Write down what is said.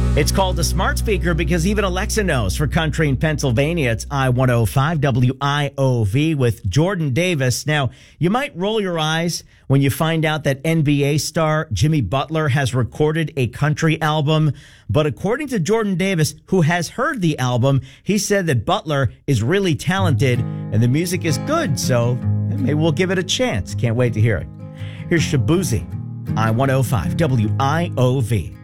It's called the smart speaker because even Alexa knows. For country in Pennsylvania, it's I-105 WIOV with Jordan Davis. Now, you might roll your eyes when you find out that NBA star Jimmy Butler has recorded a country album. But according to Jordan Davis, who has heard the album, he said that Butler is really talented and the music is good. So maybe we'll give it a chance. Can't wait to hear it. Here's Shabuzi, I-105 WIOV.